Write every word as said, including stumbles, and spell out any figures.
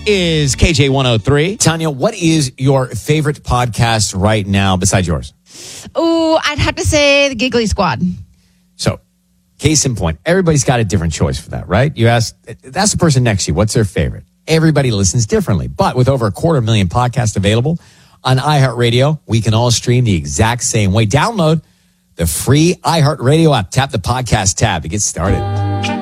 is K J one oh three. Tanya, what is your favorite podcast right now besides yours? Ooh, I'd have to say the Giggly Squad. So, case in point, everybody's got a different choice for that, right? You ask, that's the person next to you. What's their favorite? Everybody listens differently. But with over a quarter million podcasts available on iHeartRadio, we can all stream the exact same way. Download the free iHeartRadio app. Tap the podcast tab to get started.